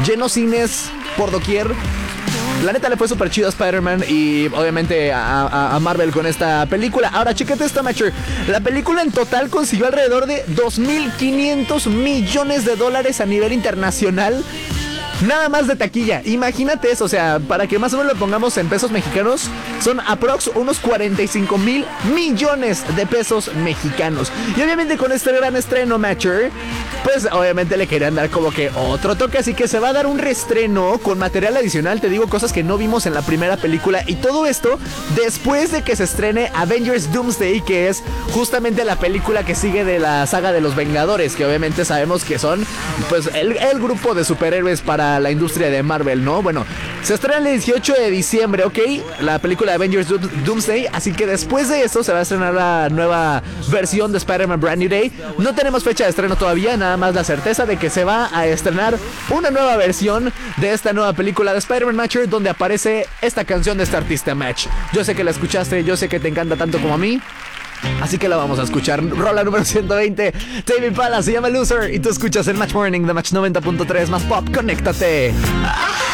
lleno cines por doquier. La neta le fue súper chido a Spider-Man y obviamente a Marvel con esta película. Ahora, chécate esta, Matcher. La película en total consiguió alrededor de $2.500 millones a nivel internacional. Nada más de taquilla, imagínate eso, o sea, para que más o menos lo pongamos en pesos mexicanos, son aprox unos 45,000 millones de pesos mexicanos. Y obviamente con este gran estreno, Matcher, pues obviamente le querían dar como que otro toque, así que se va a dar un reestreno con material adicional, te digo, cosas que no vimos en la primera película, y todo esto después de que se estrene Avengers Doomsday, que es justamente la película que sigue de la saga de los Vengadores, que obviamente sabemos que son pues el grupo de superhéroes para la industria de Marvel, ¿no? Bueno, se estrena el 18 de diciembre, ¿ok? La película de Avengers Doomsday, así que después de eso se va a estrenar la nueva versión de Spider-Man Brand New Day. No tenemos fecha de estreno todavía, nada más la certeza de que se va a estrenar una nueva versión de esta nueva película de Spider-Man, Matcher, donde aparece esta canción de este artista, Match. Yo sé que la escuchaste, yo sé que te encanta tanto como a mí, así que la vamos a escuchar. Rola número 120, Tame Impala, se llama Loser, y tú escuchas el Match Morning de Match 90.3 más pop. Conéctate.